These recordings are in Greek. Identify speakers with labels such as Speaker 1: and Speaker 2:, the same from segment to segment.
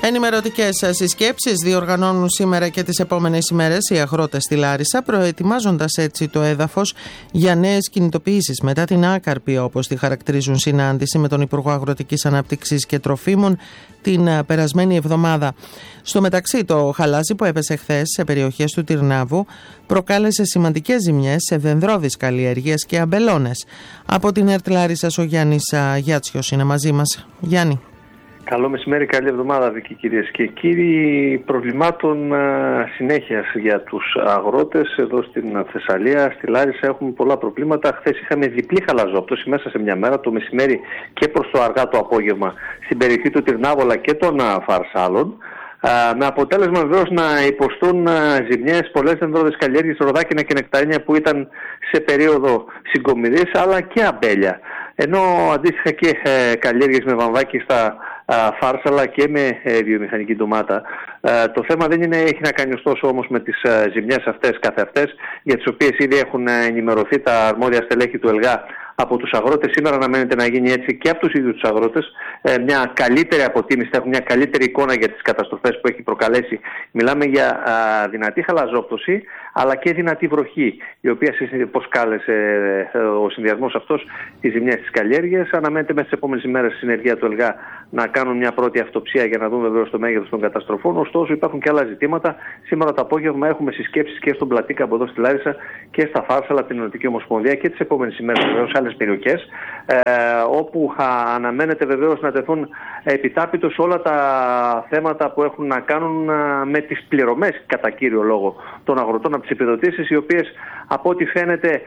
Speaker 1: Ενημερωτικές συσκέψεις διοργανώνουν σήμερα και τις επόμενες ημέρες οι αγρότες στη Λάρισα, προετοιμάζοντας έτσι το έδαφος για νέες κινητοποιήσεις μετά την άκαρπη, όπως τη χαρακτηρίζουν, συνάντηση με τον Υπουργό Αγροτικής Ανάπτυξης και Τροφίμων την περασμένη εβδομάδα. Στο μεταξύ, το χαλάζι που έπεσε χθες σε περιοχές του Τυρνάβου προκάλεσε σημαντικές ζημιές σε δενδρώδεις καλλιέργειες και αμπελώνες. Από την ΕΡΤ Λάρισσας ο Γιάννης Γιάτσιος είναι μαζί μας. Γιάννη.
Speaker 2: Καλό μεσημέρι, καλή εβδομάδα, Βίκη, κυρίες και κύριοι. Προβλημάτων συνέχειας για τους αγρότες εδώ στην Θεσσαλία. Στη Λάρισα έχουμε πολλά προβλήματα. Χθες είχαμε διπλή χαλαζόπτωση μέσα σε μια μέρα, το μεσημέρι και προς το αργά το απόγευμα, στην περιοχή του Τυρνάβολα και των Φαρσάλων. Με αποτέλεσμα βεβαίως να υποστούν ζημιές πολλές δενδρώδεις καλλιέργειες, ροδάκινα και νεκταρίνια που ήταν σε περίοδο συγκομιδής, αλλά και αμπέλια. Ενώ αντίστοιχα και καλλιέργειες με βαμβάκι στα φάρσαλα και με βιομηχανική ντομάτα. Το θέμα δεν έχει να κάνει ωστόσο όμως με τις ζημιές αυτές καθεαυτές, για τις οποίες ήδη έχουν ενημερωθεί τα αρμόδια στελέχη του ΕΛΓΑ από τους αγρότες. Σήμερα αναμένεται να γίνει έτσι και από τους ίδιους τους αγρότες μια καλύτερη αποτίμηση, θα έχουν μια καλύτερη εικόνα για τις καταστροφές που έχει προκαλέσει. Μιλάμε για δυνατή χαλαζόπτωση, αλλά και δυνατή βροχή, η οποία προσκάλεσε ο συνδυασμός αυτός τις ζημιές της καλλιέργειας. Αναμένεται μέσα στις επόμενες ημέρες στη συνεργεία του ΕΛΓΑ να κάνουν μια πρώτη αυτοψία για να δουν βεβαίως το μέγεθος των καταστροφών. Ωστόσο, υπάρχουν και άλλα ζητήματα. Σήμερα το απόγευμα έχουμε συσκέψεις και στον Πλατήκα από εδώ στη Λάρισα και στα Φάρσαλα, την Ενωτική Ομοσπονδία, και τις επόμενες ημέρες βεβαίως σε άλλες περιοχές, όπου αναμένεται βεβαίως να τεθούν επιτάπητος όλα τα θέματα που έχουν να κάνουν με τις πληρωμές, κατά κύριο λόγο, των αγροτών από τις επιδοτήσεις, οι οποίες από ό,τι φαίνεται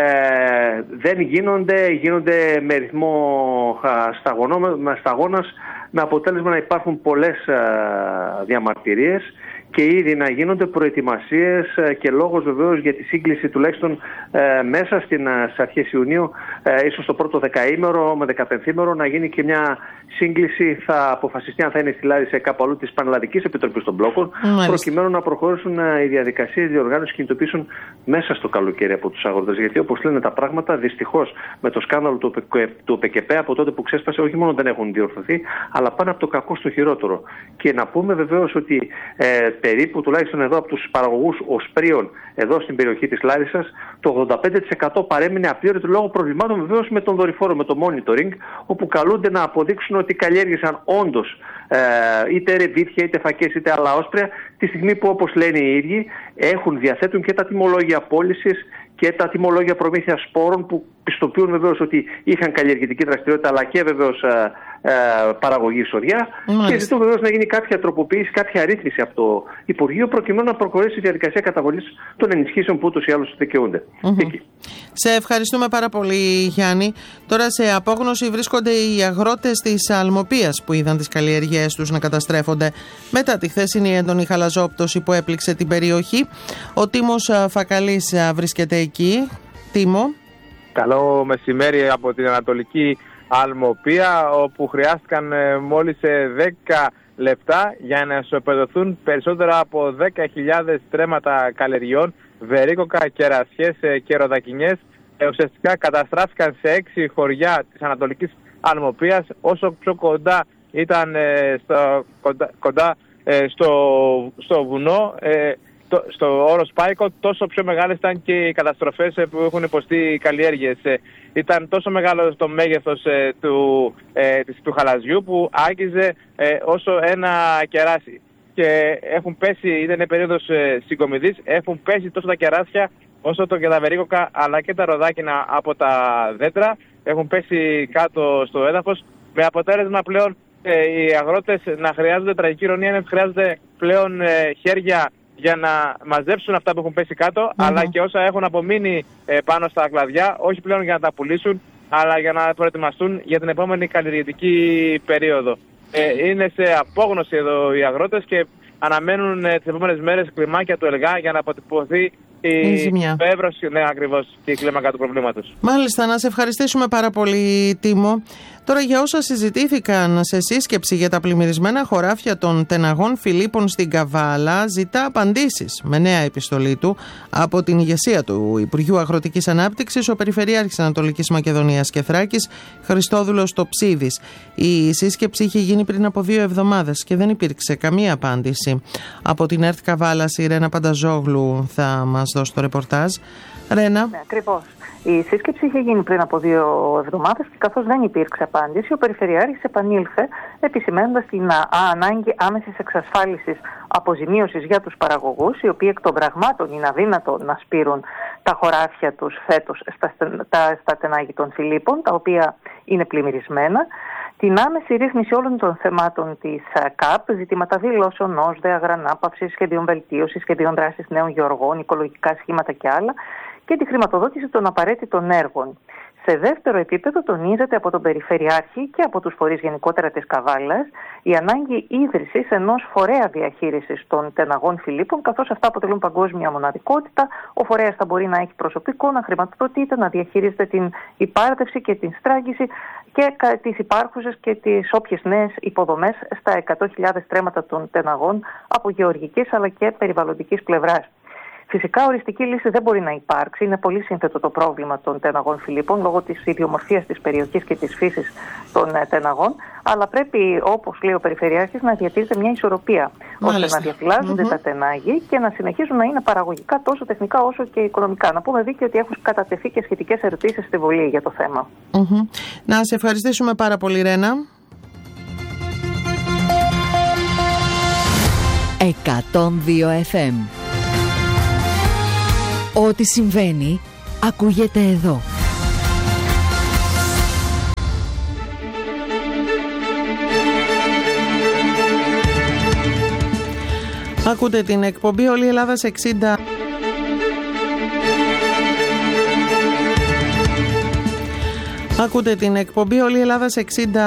Speaker 2: δεν γίνονται με ρυθμό σταγόνας, με αποτέλεσμα να υπάρχουν πολλές διαμαρτυρίες και ήδη να γίνονται προετοιμασίες και λόγος βεβαίως για τη σύγκληση τουλάχιστον μέσα στις αρχές Ιουνίου, ίσως το πρώτο δεκαήμερο με 15ήμερο, να γίνει και μια σύγκληση. Θα αποφασιστεί αν θα είναι στη Λάρισα ή κάπου αλλού της Πανελλαδικής Επιτροπής των Μπλόκων, προκειμένου να προκωρήσουν οι διαδικασίες διοργάνωσης και κινητοποιήσουν μέσα στο καλοκαίρι από τους αγρότες. Γιατί όπως λένε τα πράγματα, δυστυχώς με το σκάνδαλο του ΠΚΠ από τότε που ξέσπασε, όχι μόνο δεν έχουν διορθωθεί, αλλά πάνε από το κακό στο χειρότερο. Και να πούμε βεβαίως ότι περίπου, τουλάχιστον εδώ από τους παραγωγούς οσπρίων εδώ στην περιοχή της Λάρισσας, το 85% παρέμεινε απλήρωτο λόγω προβλημάτων βεβαίως με τον δορυφόρο, με το monitoring, όπου καλούνται να αποδείξουν ότι καλλιέργησαν όντως είτε ρεβίθια, είτε φακές, είτε άλλα όσπρια, τη στιγμή που, όπως λένε οι ίδιοι, διαθέτουν και τα τιμολόγια πώλησης και τα τιμολόγια προμήθειας σπόρων, που πιστοποιούν βεβαίως ότι είχαν καλλιεργητική δραστηριότητα, αλλά και βεβαίως παραγωγή σωριά. Και ζητούν βεβαίως να γίνει κάποια τροποποίηση, κάποια αρρύθμιση από το Υπουργείο, προκειμένου να προχωρήσει η διαδικασία καταβολής των ενισχύσεων που ούτως ή άλλως δικαιούνται.
Speaker 1: Σε ευχαριστούμε πάρα πολύ, Γιάννη. Τώρα σε απόγνωση βρίσκονται οι αγρότες της Αλμοπίας, που είδαν τις καλλιέργειές τους να καταστρέφονται μετά τη χθεσινή έντονη χαλαζόπτωση που έπληξε την περιοχή. Ο Τίμος Φακαλής βρίσκεται εκεί. Τίμο.
Speaker 3: Καλό μεσημέρι από την Ανατολική Αλμοπία, όπου χρειάστηκαν μόλις 10 λεπτά για να ισοπεδωθούν περισσότερα από 10.000 στρέμματα καλλιεργειών, βερίκοκα, κερασιές και ροδακινιές. Ουσιαστικά καταστράφηκαν σε 6 χωριά της Ανατολικής Αλμοπίας. Όσο πιο κοντά ήταν στο βουνό, στο όρος Πάικο, τόσο πιο μεγάλες ήταν και οι καταστροφές που έχουν υποστεί οι καλλιέργειες. Ήταν τόσο μεγάλο το μέγεθος του χαλαζιού, που άγγιζε όσο ένα κεράσι. Και έχουν πέσει, ήταν περίοδος συγκομιδής, έχουν πέσει τόσο τα κεράσια όσο και τα βερίκοκα, αλλά και τα ροδάκινα από τα δέντρα έχουν πέσει κάτω στο έδαφος, με αποτέλεσμα πλέον οι αγρότες να χρειάζονται, τραγική ηρωνία είναι ότι χρειάζονται πλέον χέρια για να μαζέψουν αυτά που έχουν πέσει κάτω, αλλά και όσα έχουν απομείνει πάνω στα κλαδιά, όχι πλέον για να τα πουλήσουν, αλλά για να προετοιμαστούν για την επόμενη καλλιεργητική περίοδο. Είναι σε απόγνωση εδώ οι αγρότες και αναμένουν τις επόμενες μέρες κλιμάκια του ΕΛΓΑ για να αποτυπωθεί η εύρωση, ναι, ακριβώς, και η κλίμακα του προβλήματος.
Speaker 1: Μάλιστα, να σε ευχαριστήσουμε πάρα πολύ, Τίμο. Τώρα, για όσα συζητήθηκαν σε σύσκεψη για τα πλημμυρισμένα χωράφια των τεναγών Φιλίππων στην Καβάλα, ζητά απαντήσεις με νέα επιστολή του από την ηγεσία του Υπουργείου Αγροτικής Ανάπτυξης, ο Περιφερειάρχης Ανατολικής Μακεδονίας και Θράκης, Χριστόδουλος Τοψίδης. Η σύσκεψη είχε γίνει πριν από 2 εβδομάδες και δεν υπήρξε καμία απάντηση. Από την ΕΡΤ Καβάλας, η Ρένα Πανταζόγλου θα μας δώσει το ρεπορτάζ. Ρένα.
Speaker 4: Ναι, ακριβώς. Η σύσκεψη είχε γίνει πριν από 2 εβδομάδες και καθώς δεν υπήρξε απάντηση, ο Περιφερειάρχης επανήλθε επισημαίνοντας την ανάγκη άμεσης εξασφάλισης αποζημίωσης για τους παραγωγούς, οι οποίοι εκ των πραγμάτων είναι αδύνατο να σπείρουν τα χωράφια τους φέτος στα τενάγη των Φιλίππων, τα οποία είναι πλημμυρισμένα. Την άμεση ρύθμιση όλων των θεμάτων της ΚΑΠ, ζητήματα δηλώσεων, ΩΣΔΕ, αγρανάπαυσης, σχεδίων βελτίωσης, σχεδίων δράσης νέων γεωργών, οικολογικά σχήματα και άλλα, και τη χρηματοδότηση των απαραίτητων έργων. Σε δεύτερο επίπεδο τονίζεται από τον Περιφερειάρχη και από τους φορείς γενικότερα της Καβάλας η ανάγκη ίδρυσης ενός φορέα διαχείρισης των τεναγών Φιλίππων, καθώς αυτά αποτελούν παγκόσμια μοναδικότητα. Ο φορέας θα μπορεί να έχει προσωπικό, να χρηματοδοτείται, να διαχειρίζεται την υπάρτευση και την στράγγιση και τις υπάρχουσες και τις όποιες νέες υποδομές στα 100.000 στρέμματα των τεναγών από γεωργικής αλλά και περιβαλλοντικής πλευράς. Φυσικά, οριστική λύση δεν μπορεί να υπάρξει. Είναι πολύ σύνθετο το πρόβλημα των τεναγών Φιλίππων λόγω της ιδιομορφίας της περιοχής και της φύσης των τεναγών. Αλλά πρέπει, όπως λέει ο Περιφερειάρχης, να διατηρείται μια ισορροπία, ώστε να διαφυλάζονται τα τενάγη και να συνεχίζουν να είναι παραγωγικά τόσο τεχνικά όσο και οικονομικά. Να πούμε δίκαιο ότι έχουν κατατεθεί και σχετικές ερωτήσεις στη Βουλή για το θέμα.
Speaker 1: Να σε ευχαριστήσουμε πάρα πολύ, Ρένα.
Speaker 5: 102 FM. Ό,τι συμβαίνει, ακούγεται εδώ.
Speaker 1: Ακούτε την εκπομπή Όλη η Ελλάδα σε 60... Ακούτε την εκπομπή Όλη η Ελλάδα σε 60...